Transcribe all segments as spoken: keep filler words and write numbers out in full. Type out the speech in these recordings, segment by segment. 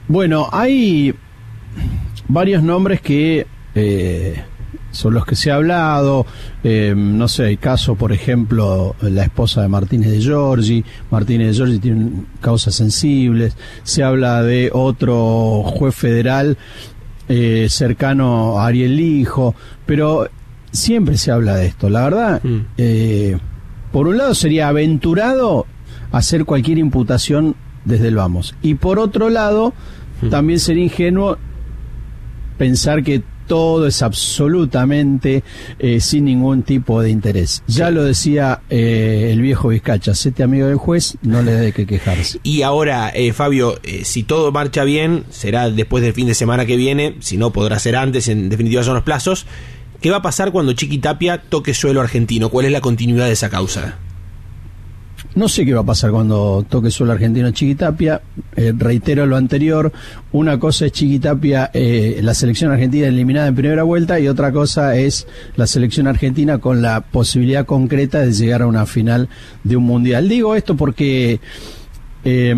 Bueno, hay varios nombres que eh, son los que se ha hablado. Eh, no sé, el caso, por ejemplo, la esposa de Martínez de Giorgi. Martínez de Giorgi tiene causas sensibles. Se habla de otro juez federal eh, cercano a Ariel Lijo, pero siempre se habla de esto. La verdad, mm. eh, por un lado sería aventurado hacer cualquier imputación desde el vamos, y por otro lado mm. también sería ingenuo pensar que todo es absolutamente eh, sin ningún tipo de interés. Ya sí. Lo decía eh, el viejo Vizcacha: séte amigo del juez, no le dé que quejarse. Y ahora, eh, Fabio, eh, si todo marcha bien, será después del fin de semana que viene, si no podrá ser antes, en definitiva son los plazos. ¿Qué va a pasar cuando Chiqui Tapia toque suelo argentino? ¿Cuál es la continuidad de esa causa? No sé qué va a pasar cuando toque suelo argentino Chiqui Tapia. Eh, reitero lo anterior. Una cosa es Chiqui Tapia, eh, la selección argentina eliminada en primera vuelta, y otra cosa es la selección argentina con la posibilidad concreta de llegar a una final de un mundial. Digo esto porque eh,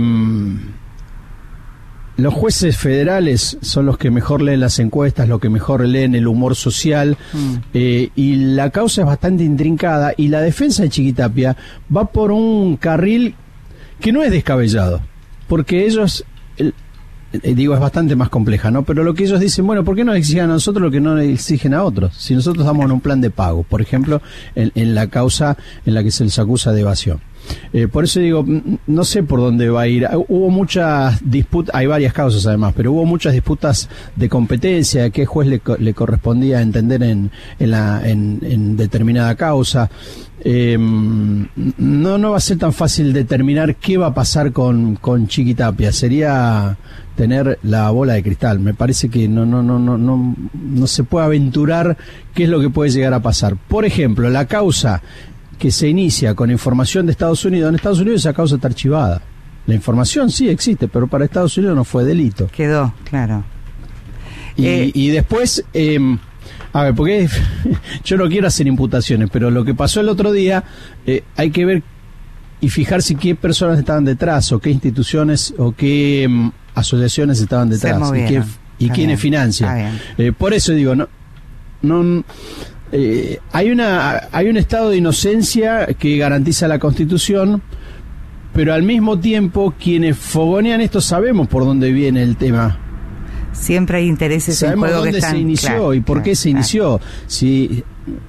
los jueces federales son los que mejor leen las encuestas, los que mejor leen el humor social, mm. eh, y la causa es bastante intrincada, y la defensa de Chiqui Tapia va por un carril que no es descabellado, porque ellos, el, eh, digo, es bastante más compleja, ¿no? Pero lo que ellos dicen, bueno, ¿por qué nos exigen a nosotros lo que no exigen a otros? Si nosotros damos en un plan de pago, por ejemplo, en, en la causa en la que se les acusa de evasión. Eh, por eso digo, no sé por dónde va a ir. Hubo muchas disputas, hay varias causas además, pero hubo muchas disputas de competencia, de qué juez le, le correspondía entender en, en, la, en, en determinada causa. Eh, no, no va a ser tan fácil determinar qué va a pasar con, con Chiqui Tapia. Sería tener la bola de cristal. Me parece que no, no, no, no, no, no se puede aventurar qué es lo que puede llegar a pasar. Por ejemplo, la causa que se inicia con información de Estados Unidos. En Estados Unidos esa causa está archivada. La información sí existe, pero para Estados Unidos no fue delito. Quedó, claro. Y, eh. y después, eh, a ver, porque yo no quiero hacer imputaciones, pero lo que pasó el otro día, eh, hay que ver y fijarse qué personas estaban detrás, o qué instituciones, o qué um, asociaciones estaban detrás, y, qué, y quiénes financian. Eh, por eso digo, no... no Eh, hay una hay un estado de inocencia que garantiza la Constitución, pero al mismo tiempo quienes fogonean esto sabemos por dónde viene el tema. Siempre hay intereses sabemos en juego dónde que están, se inició, claro, y por claro, qué se claro. inició. Si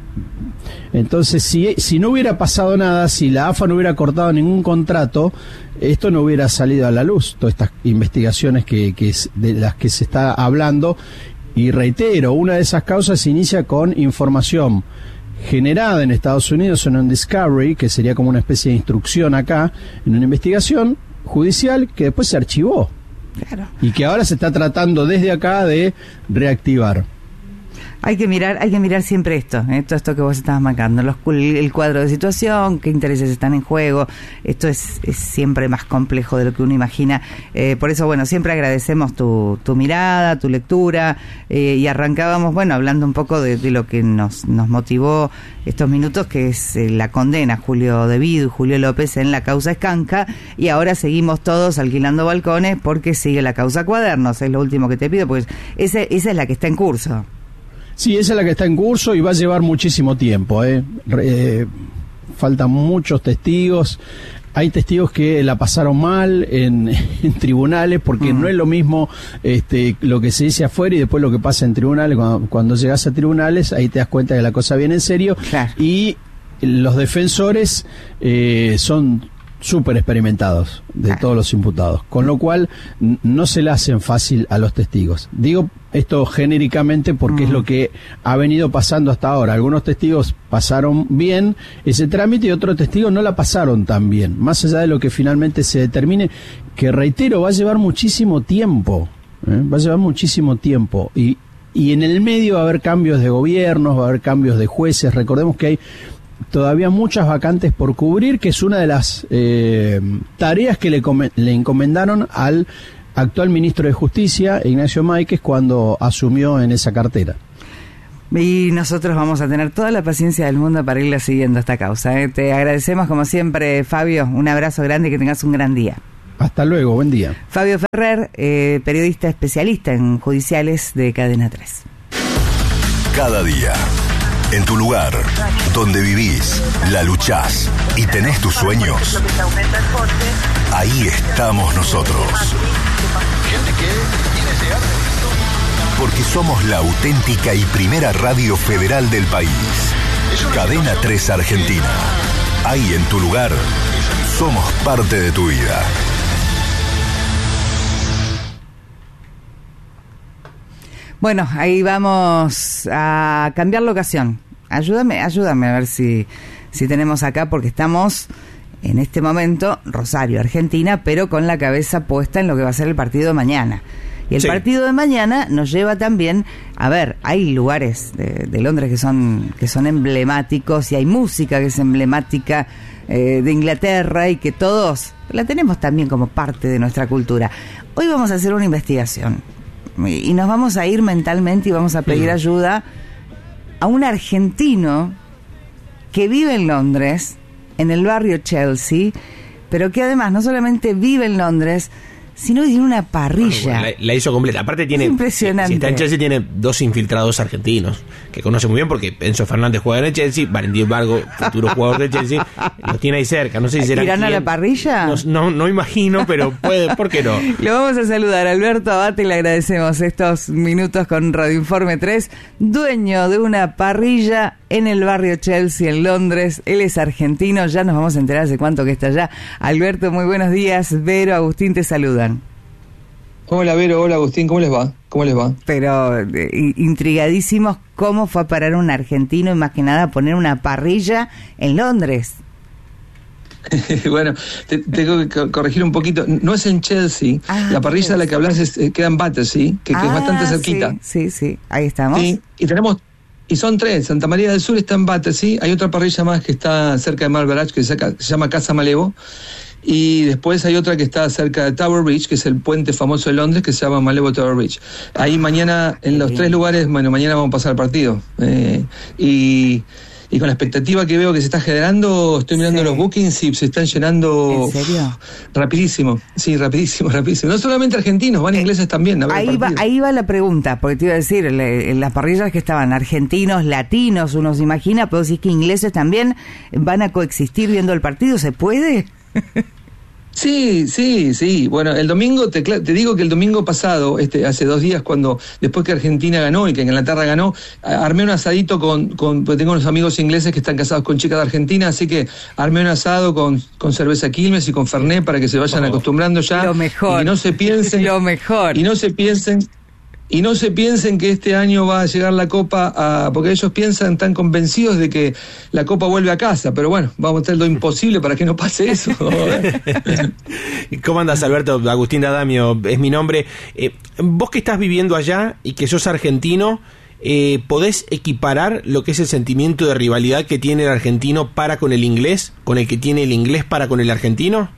entonces si si no hubiera pasado nada, si la A F A no hubiera cortado ningún contrato, esto no hubiera salido a la luz, todas estas investigaciones que, que de las que se está hablando. Y reitero, una de esas causas se inicia con información generada en Estados Unidos en un discovery, que sería como una especie de instrucción acá, en una investigación judicial que después se archivó. Claro. Y que ahora se está tratando desde acá de reactivar. Hay que mirar, hay que mirar siempre esto, ¿eh? Todo esto que vos estabas marcando, los, el cuadro de situación, qué intereses están en juego. Esto es, es siempre más complejo de lo que uno imagina. Eh, por eso, bueno, siempre agradecemos tu, tu mirada, tu lectura, eh, y arrancábamos, bueno, hablando un poco de, de lo que nos, nos motivó estos minutos, que es eh, la condena a Julio De Vido y Julio López en la causa Escanca, y ahora seguimos todos alquilando balcones porque sigue la causa Cuadernos. Es lo último que te pido, pues ese, esa es la que está en curso. Sí, esa es la que está en curso y va a llevar muchísimo tiempo, ¿eh? Eh, faltan muchos testigos. Hay testigos que la pasaron mal en, en tribunales, porque mm. no es lo mismo este, lo que se dice afuera y después lo que pasa en tribunales. Cuando, cuando llegas a tribunales, ahí te das cuenta que la cosa viene en serio. Claro. Y los defensores eh, son súper experimentados de todos los imputados, con lo cual n- no se le hacen fácil a los testigos. Digo esto genéricamente porque mm. es lo que ha venido pasando hasta ahora. Algunos testigos pasaron bien ese trámite y otros testigos no la pasaron tan bien, más allá de lo que finalmente se determine, que reitero, va a llevar muchísimo tiempo, ¿eh? va a llevar muchísimo tiempo y, y en el medio va a haber cambios de gobiernos, va a haber cambios de jueces. Recordemos que hay todavía muchas vacantes por cubrir, que es una de las eh, tareas que le, come, le encomendaron al actual ministro de Justicia, Ignacio Máiquez, cuando asumió en esa cartera. Y nosotros vamos a tener toda la paciencia del mundo para irla siguiendo esta causa, ¿eh? Te agradecemos como siempre, Fabio, un abrazo grande y que tengas un gran día. Hasta luego, buen día. Fabio Ferrer, eh, periodista especialista en judiciales de Cadena tres. Cada día, en tu lugar, donde vivís, la luchás y tenés tus sueños, ahí estamos nosotros. Porque somos la auténtica y primera radio federal del país. Cadena tres Argentina. Ahí en tu lugar, somos parte de tu vida. Bueno, ahí vamos a cambiar la ocasión. Ayúdame, ayúdame a ver si, si tenemos acá, porque estamos en este momento, Rosario, Argentina, pero con la cabeza puesta en lo que va a ser el partido de mañana. Y el sí. partido de mañana nos lleva también, a ver, hay lugares de, de Londres que son, que son emblemáticos, y hay música que es emblemática eh, de Inglaterra, y que todos la tenemos también como parte de nuestra cultura. Hoy vamos a hacer una investigación. Y nos vamos a ir mentalmente y vamos a pedir ayuda a un argentino que vive en Londres, en el barrio Chelsea, pero que además no solamente vive en Londres, sino que tiene una parrilla. Bueno, la, la hizo completa. Aparte tiene, es impresionante. Si está en Chelsea tiene dos infiltrados argentinos que conoce muy bien, porque Enzo Fernández juega en el Chelsea, Valentín Vargo, futuro jugador de Chelsea, los tiene ahí cerca. No sé si será. ¿Irán a la parrilla? No, no, no imagino, pero puede, ¿por qué no? Lo vamos a saludar. Alberto Abate, le agradecemos estos minutos con Radio Informe tres, dueño de una parrilla en el barrio Chelsea, en Londres. Él es argentino, ya nos vamos a enterar hace cuánto que está allá. Alberto, muy buenos días. Vero, Agustín te saludan. Hola Vero, hola Agustín, ¿cómo les va? ¿Cómo les va? Pero eh, intrigadísimos, ¿cómo fue a parar un argentino y más que nada a poner una parrilla en Londres? Bueno, te, tengo que corregir un poquito. No es en Chelsea. Ah, la parrilla de la que hablas es, eh, queda en Battersea, que, que ah, es bastante cerquita. Sí, sí, sí, ahí estamos. Sí, y tenemos, y son tres. Santa María del Sur está en Battersea. Hay otra parrilla más que está cerca de Malverach, que se, se llama Casa Malevo. Y después hay otra que está cerca de Tower Bridge, que es el puente famoso de Londres, que se llama Malevo Tower Bridge. Ahí mañana, en los tres lugares, bueno, mañana vamos a pasar el partido. Eh, y, y con la expectativa que veo que se está generando, estoy mirando sí. los bookings y se están llenando. ¿En serio? Uf, rapidísimo, sí, rapidísimo, rapidísimo. No solamente argentinos, van ingleses también. A ver ahí, va, ahí va la pregunta, porque te iba a decir, en las parrillas que estaban argentinos, latinos, uno se imagina, pero si es que ingleses también van a coexistir viendo el partido, ¿se puede? Sí, sí, sí. Bueno, el domingo, te, te digo que el domingo pasado, este, hace dos días, cuando después que Argentina ganó y que Inglaterra ganó, armé un asadito con, con porque tengo unos amigos ingleses que están casados con chicas de Argentina, así que armé un asado con, con cerveza Quilmes y con Fernet para que se vayan oh, acostumbrando ya. Lo mejor. Y no se piensen. Lo mejor. Y no se piensen. Y no se piensen que este año va a llegar la Copa, a, porque ellos piensan, tan convencidos de que la Copa vuelve a casa, pero bueno, vamos a hacer lo imposible para que no pase eso. ¿Cómo andas, Alberto? Agustín D'Adamio es mi nombre. Eh, vos que estás viviendo allá y que sos argentino, eh, ¿podés equiparar lo que es el sentimiento de rivalidad que tiene el argentino para con el inglés, con el que tiene el inglés para con el argentino?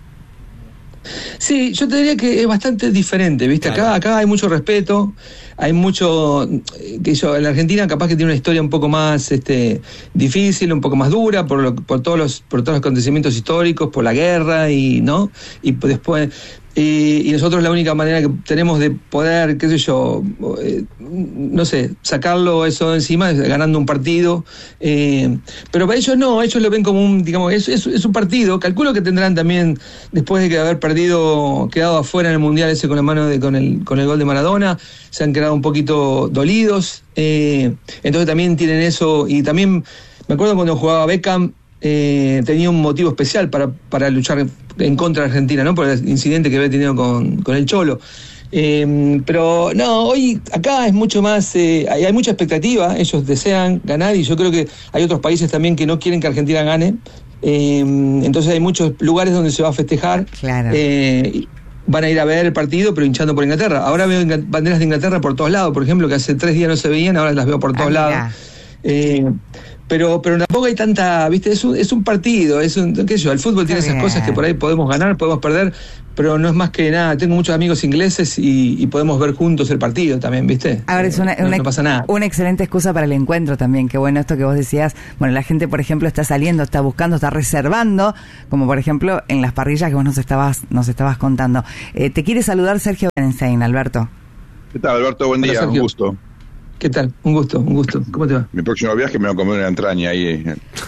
Sí, yo te diría que es bastante diferente, ¿viste? Claro. Acá acá hay mucho respeto, hay mucho, que yo, en la Argentina capaz que tiene una historia un poco más este difícil, un poco más dura por lo, por todos los por todos los acontecimientos históricos, por la guerra y no y después y, y nosotros la única manera que tenemos de poder, qué sé yo, eh, no sé, sacarlo eso de encima es ganando un partido, eh, pero para ellos no, ellos lo ven como un, digamos, es, es, es un partido. Calculo que tendrán también, después de que haber perdido, quedado afuera en el Mundial ese con la mano de, con el, con el gol de Maradona, se han quedado un poquito dolidos, eh, entonces también tienen eso. Y también me acuerdo cuando jugaba Beckham, Eh, tenía un motivo especial para, para luchar en contra de Argentina, ¿no? Por el incidente que había tenido con, con el Cholo. Eh, pero no, hoy acá es mucho más, eh, hay, hay mucha expectativa, ellos desean ganar y yo creo que hay otros países también que no quieren que Argentina gane. Eh, entonces hay muchos lugares donde se va a festejar. Claro. Eh, van a ir a ver el partido, pero hinchando por Inglaterra. Ahora veo banderas de Inglaterra por todos lados, por ejemplo, que hace tres días no se veían, ahora las veo por todos ah, lados. Eh, pero pero tampoco hay tanta, viste, es un, es un partido, es un, qué sé yo, el fútbol tiene esas cosas que por ahí podemos ganar, podemos perder, pero no es más que nada. Tengo muchos amigos ingleses y, y podemos ver juntos el partido también, viste. Ahora es una, no, una, no pasa nada. Una excelente excusa para el encuentro también. Qué bueno esto que vos decías. Bueno, la gente, por ejemplo, está saliendo, está buscando, está reservando, como por ejemplo en las parrillas que vos nos estabas nos estabas contando. Eh, te quiere saludar Sergio Berenstein, Alberto. ¿Qué tal, Alberto? Buen día, un gusto. ¿Qué tal? Un gusto, un gusto. ¿Cómo te va? Mi próximo viaje me voy a comer una entraña ahí.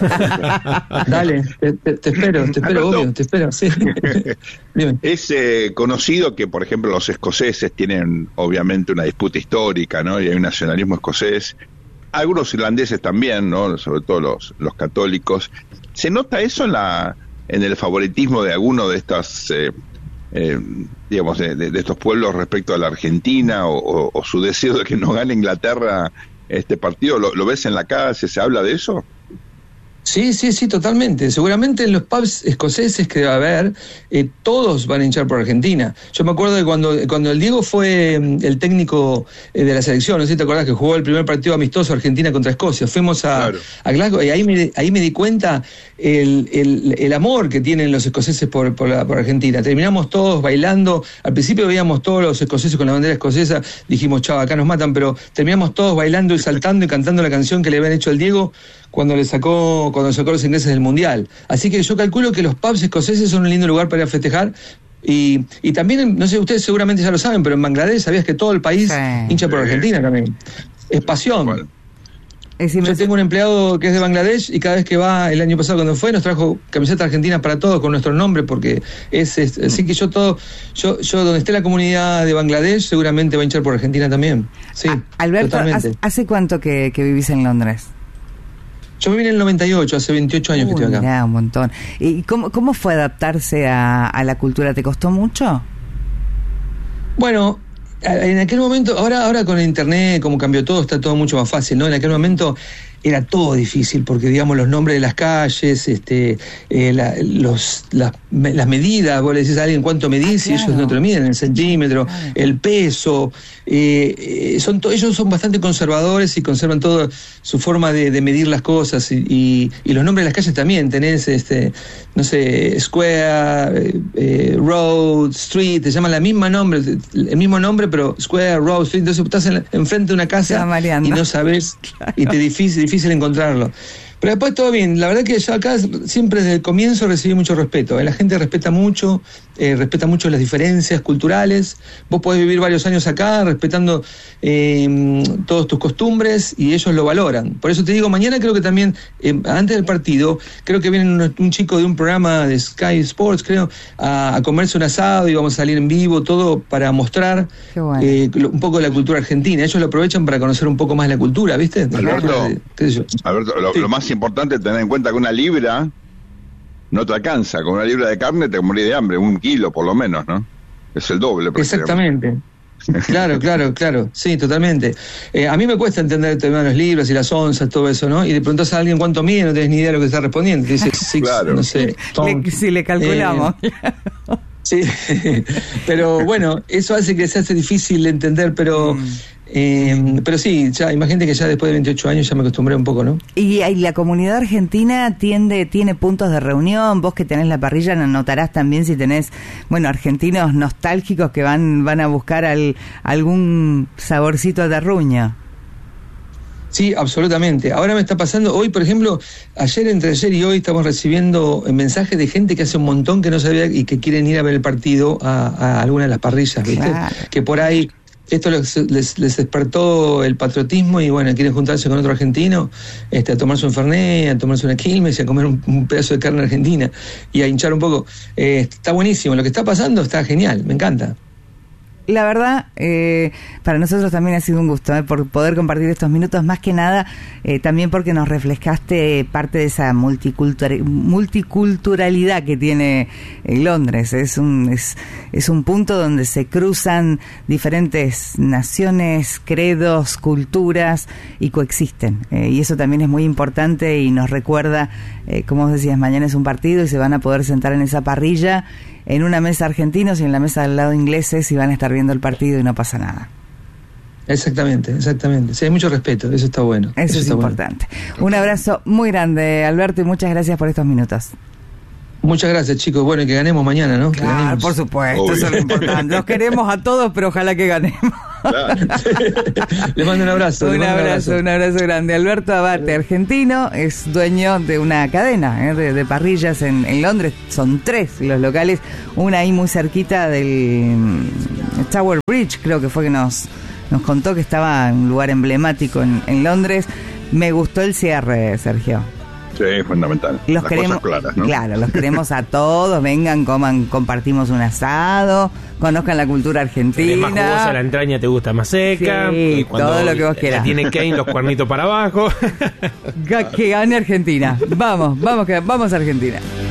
Dale, te, te, te espero, te espero, Alberto, obvio, te espero, sí. Dime. Es eh, conocido que, por ejemplo, los escoceses tienen obviamente una disputa histórica, ¿no? Y hay un nacionalismo escocés. Algunos irlandeses también, ¿no? Sobre todo los, los católicos. ¿Se nota eso en la en el favoritismo de alguno de estas... Eh, Eh, digamos, de, de, de estos pueblos respecto a la Argentina o, o, o su deseo de que no gane Inglaterra este partido? ¿Lo, lo ves en la calle? ¿Se habla de eso? Sí, sí, sí, totalmente. Seguramente en los pubs escoceses que va a haber, eh, todos van a hinchar por Argentina. Yo me acuerdo de cuando, cuando el Diego fue el técnico eh, de la selección, no sé si te acordás que jugó el primer partido amistoso Argentina contra Escocia. Fuimos a, claro. a Glasgow y ahí me, ahí me di cuenta el, el, el amor que tienen los escoceses por, por, la, por Argentina. Terminamos todos bailando. Al principio veíamos todos los escoceses con la bandera escocesa, dijimos, chao, acá nos matan, pero terminamos todos bailando y saltando y cantando la canción que le habían hecho al Diego cuando le sacó cuando sacó los ingleses del Mundial. Así que yo calculo que los pubs escoceses son un lindo lugar para ir a festejar. Y, y también, no sé, ustedes seguramente ya lo saben, pero en Bangladesh sabías que todo el país sí. hincha por Argentina también. Es pasión. Bueno. Es yo tengo un empleado que es de Bangladesh y cada vez que va, el año pasado cuando fue, nos trajo camisetas argentinas para todos con nuestro nombre, porque es, es mm. así que yo todo, yo, yo donde esté la comunidad de Bangladesh seguramente va a hinchar por Argentina también. Sí, ah, Alberto, ¿hace, ¿hace cuánto que, que vivís en Londres? Yo me vine en el noventa y ocho, hace veintiocho años Uy, que estoy acá. Mirá, un montón. ¿Y cómo, cómo fue adaptarse a, a la cultura? ¿Te costó mucho? Bueno, en aquel momento, ahora, ahora con el internet, como cambió todo, está todo mucho más fácil, ¿no? En aquel momento era todo difícil, porque digamos los nombres de las calles, este, eh, la, los, las, me, las medidas, vos le decís a alguien cuánto medís, ah, claro. y ellos no te lo miden, el centímetro, claro. el peso, eh, eh, son to, ellos son bastante conservadores y conservan toda su forma de, de medir las cosas, y, y, y los nombres de las calles también, tenés, este, no sé, Square, eh, eh, Road, Street, te llaman la misma nombre, el mismo nombre, pero Square, Road, Street, entonces estás en, enfrente de una casa y no sabés, claro. y te difícil difícil encontrarlo. Pero después todo bien. La verdad que yo acá siempre desde el comienzo recibí mucho respeto. La gente respeta mucho, eh, respeta mucho las diferencias culturales. Vos podés vivir varios años acá respetando eh, todas tus costumbres y ellos lo valoran. Por eso te digo, mañana creo que también, eh, antes del partido, creo que viene un, un chico de un programa de Sky Sports, creo, a, a comerse un asado y vamos a salir en vivo, todo para mostrar bueno. eh, un poco de la cultura argentina. Ellos lo aprovechan para conocer un poco más la cultura, ¿viste? Alberto, de, ¿qué sé yo? Alberto lo, sí. lo más importante es tener en cuenta que una libra no te alcanza. Con una libra de carne te morís de hambre, un kilo por lo menos, ¿no? Es el doble. Exactamente. Claro, claro, claro. Sí, totalmente. Eh, a mí me cuesta entender el tema de las libras y las onzas, todo eso, ¿no? Y le preguntás a alguien cuánto mide, no tenés ni idea de lo que está respondiendo. Te dice, six, claro. no sé. Le, si le calculamos. Eh, sí, pero bueno, eso hace que se hace difícil de entender, pero... Mm. Eh, pero sí, ya imagínate que ya después de veintiocho años ya me acostumbré un poco, ¿no? Y, y la comunidad argentina tiende, tiene puntos de reunión. Vos que tenés la parrilla notarás también si tenés, bueno, argentinos nostálgicos que van van a buscar al, algún saborcito de ruña. Sí, absolutamente. Ahora me está pasando, hoy por ejemplo, ayer, entre ayer y hoy estamos recibiendo mensajes de gente que hace un montón que no sabía y que quieren ir a ver el partido a, a alguna de las parrillas, ¿viste? Claro. Que por ahí esto les, les, les despertó el patriotismo y bueno, quieren juntarse con otro argentino, este, a tomarse un fernet, a tomarse una quilmes y a comer un, un pedazo de carne argentina y a hinchar un poco. Eh, está buenísimo, lo que está pasando está genial, me encanta. La verdad, eh, para nosotros también ha sido un gusto eh, por poder compartir estos minutos, más que nada eh, también porque nos reflejaste parte de esa multicultura- multiculturalidad que tiene eh, Londres. Es un, es, es un punto donde se cruzan diferentes naciones, credos, culturas y coexisten. Eh, y eso también es muy importante y nos recuerda, eh, como vos decías, mañana es un partido y se van a poder sentar en esa parrilla en una mesa argentinos y en la mesa del lado ingleses y van a estar viendo el partido y no pasa nada. Exactamente, exactamente. Sí, hay mucho respeto, eso está bueno. Eso, eso es está importante. Bueno. Un abrazo muy grande, Alberto, y muchas gracias por estos minutos. Muchas gracias, chicos. Bueno, y que ganemos mañana, ¿no? Claro, ganemos. por supuesto, Obvio. eso es lo importante. Los queremos a todos, pero ojalá que ganemos. Claro. Les mando un abrazo. Un les mando abrazo, un abrazo grande. Alberto Abate, argentino, es dueño de una cadena ¿eh? de, de parrillas en, en Londres. Son tres los locales, una ahí muy cerquita del Tower Bridge, creo que fue que nos, nos contó que estaba en un lugar emblemático en, en Londres. Me gustó el cierre, Sergio. Sí, es fundamental. Los Las queremos, cosas claras, ¿no? claro, los queremos a todos, vengan, coman, compartimos un asado, conozcan la cultura argentina. Es más jugosa la entraña, te gusta más seca. Sí, y cuando todo lo que vos la quieras. Tiene Kane los cuernitos para abajo. Que gane Argentina. Vamos, vamos, que vamos a Argentina.